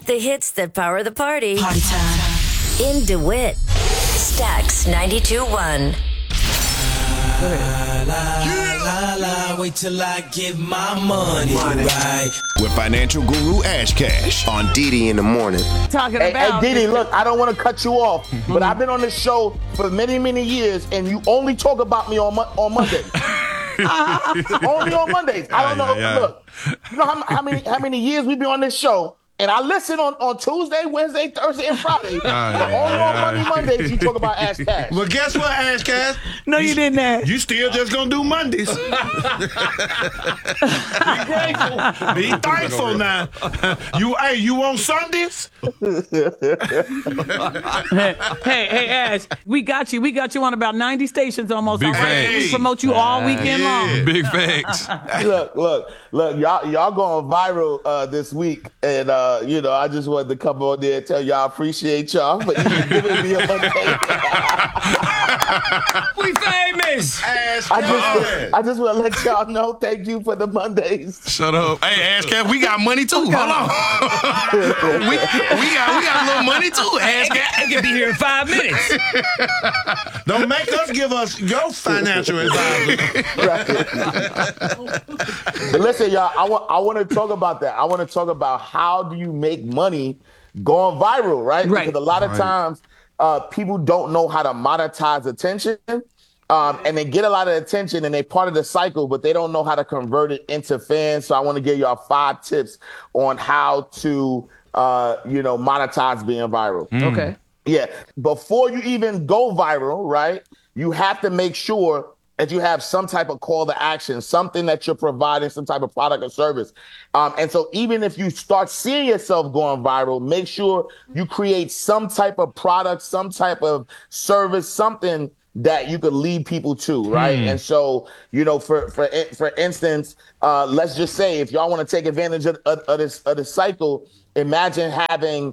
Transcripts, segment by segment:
The hits that power the party. Party time. In DeWitt. Stax 92.1. Wait till I get my money right. With financial guru Ash Cash on Didi in the morning. Talking Hey, about Didi, look, I don't want to cut you off, but I've been on this show for many, many years, and you only talk about me on Mondays. Only on Mondays. I don't know. Look, you know how many years we've been on this show, and I listen on Tuesday, Wednesday, Thursday, and Friday. But only on Mondays you talk about Ash Cash. Well, guess what, Ash Cash? No, you didn't ask. You still just gonna do Mondays. Be grateful. Be thankful now. You on Sundays? Hey, Ash, we got you. We got you on about 90 stations almost. Big already. facts. We promote you all weekend long. Big facts. Look, y'all going viral this week, and I just wanted to come on there and tell y'all I appreciate y'all for even giving me a Monday. We famous. I just want to let y'all know, thank you for the Mondays. Shut up. Hey, Ash Cat, we got money too. Hold on. we got a little money too, Ash Cat. I could be here in 5 minutes. Don't make us give us your financial advisor. But listen, y'all, I want to talk about that. I want to talk about how do you make money going viral, right? Because a lot of times people don't know how to monetize attention. And they get a lot of attention and they're part of the cycle, but they don't know how to convert it into fans. So I want to give y'all 5 tips on how to, monetize being viral. Okay. Yeah. Before you even go viral, right, you have to make sure that you have some type of call to action, something that you're providing, some type of product or service. And so even if you start seeing yourself going viral, make sure you create some type of product, some type of service, something that you could lead people to, right? And so, for instance, let's just say if y'all want to take advantage of this cycle, imagine having,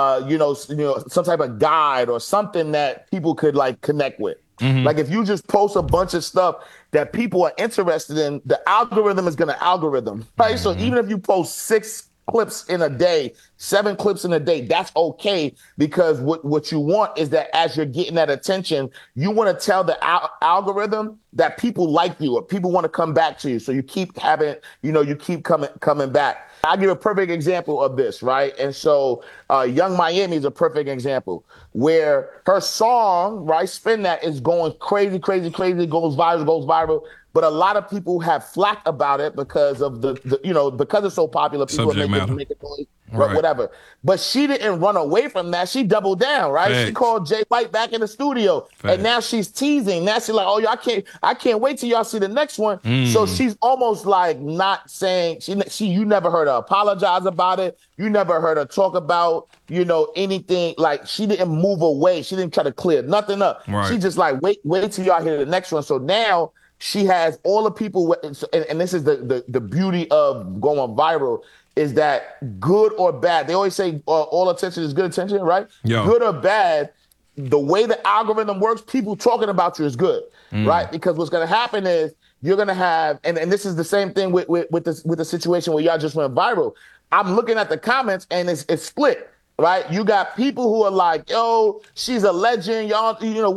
some type of guide or something that people could like connect with. Like if you just post a bunch of stuff that people are interested in, the algorithm is going to algorithm, right? So even if you post 6 clips in a day, 7 clips in a day, that's okay, because what you want is that as you're getting that attention, you want to tell the algorithm that people like you or people want to come back to you. So you keep having, you keep coming back. I'll give a perfect example of this, right? And so Young Miami is a perfect example where her song, right, Spin That, is going crazy, goes viral. But a lot of people have flack about it because of because it's so popular, people are making noise, whatever. But she didn't run away from that. She doubled down, right? Thanks. She called Jay White back in the studio. Thanks. And now she's teasing. Now she's like, oh, I can't wait till y'all see the next one. So she's almost like not saying, you never heard her apologize about it. You never heard her talk about, anything. Like she didn't move away. She didn't try to clear nothing up. Right. She just like, wait till y'all hear the next one. So now she has all the people, and this is the beauty of going viral, is that good or bad, they always say all attention is good attention, right? Yo. Good or bad, the way the algorithm works, people talking about you is good, right? Because what's going to happen is you're going to have, and this is the same thing with the situation where y'all just went viral. I'm looking at the comments and it's split. Right, you got people who are like, "Yo, she's a legend." Y'all,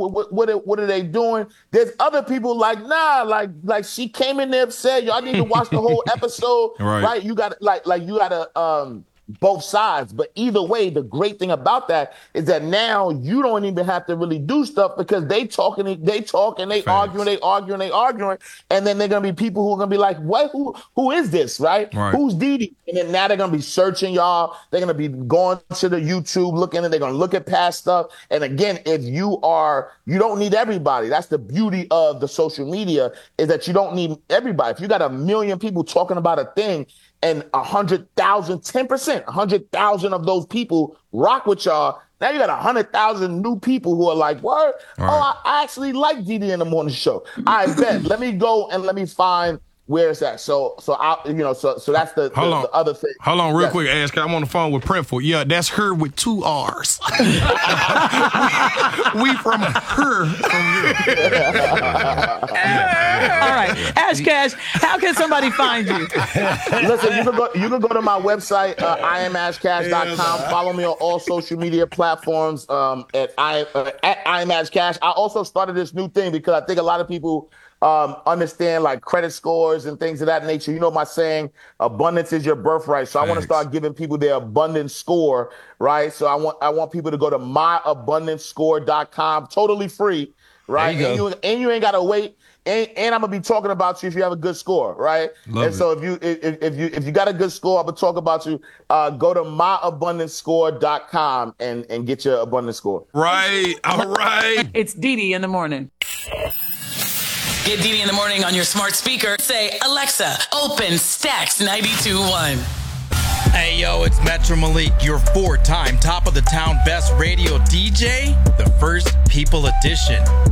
what are they doing? There's other people like, "Nah, like she came in there and said, y'all need to watch the whole episode." Right? You got you got to both sides. But either way, the great thing about that is that now you don't even have to really do stuff because they talk and they arguing, and then they're gonna be people who are gonna be like, "What? Who is this? Right? Who's Didi?" And then now they're gonna be searching y'all. They're gonna be going to the YouTube, looking, and they're gonna look at past stuff. And again, if you don't need everybody. That's the beauty of the social media, is that you don't need everybody. If you got 1 million people talking about a thing, and 100,000, 10%, 100,000 of those people rock with y'all. Now you got 100,000 new people who are like, what? Right. Oh, I actually like Didi in the morning show. I bet. Let me go and let me find where is that? So I, so that's the other thing. Hold on, real quick, Ash. I'm on the phone with Printful. Yeah, that's her with 2 R's. we from her. All right, Ash Cash, how can somebody find you? Listen, you can go to my website, IamAshCash.com. Follow me on all social media platforms at IamAshCash. I also started this new thing because I think a lot of people understand like credit scores and things of that nature. You know my saying, abundance is your birthright. So I want to start giving people their abundance score, right? So I want people to go to myabundancescore.com, totally free, right? And you ain't got to wait. And I'm gonna be talking about you if you have a good score, right? So if you got a good score, I'm gonna talk about you. Go to myabundancescore.com and get your abundance score. Right. All right. It's Didi in the morning. Get Didi in the morning on your smart speaker. Say, Alexa, open Stacks 92.1. Hey, yo, it's Metro Malik, your 4-time top of the town best radio DJ, the First People Edition.